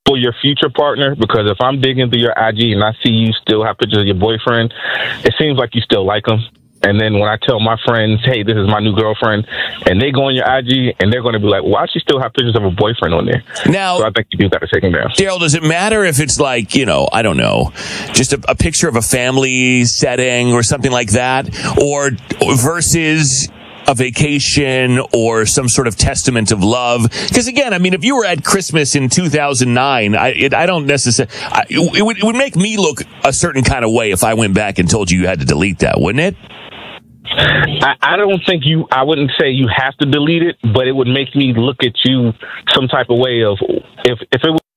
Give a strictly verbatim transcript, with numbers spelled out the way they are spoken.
for your future partner, because if I'm digging through your I G and I see you still have pictures of your boyfriend, it seems like you still like him. And then when I tell my friends, hey, this is my new girlfriend, and they go on your I G, and they're going to be like, why does she still have pictures of a boyfriend on there? Now, so I think you do got to take them down. Daryl, does it matter if it's like, you know, I don't know, just a, a picture of a family setting or something like that, or, or versus a vacation or some sort of testament of love? Because again, I mean, if you were at Christmas in two thousand nine, I, it, I don't necessarily, I, it, would, it would make me look a certain kind of way if I went back and told you you had to delete that, wouldn't it? I, I don't think you, I wouldn't say you have to delete it, but it would make me look at you some type of way of, if, if it was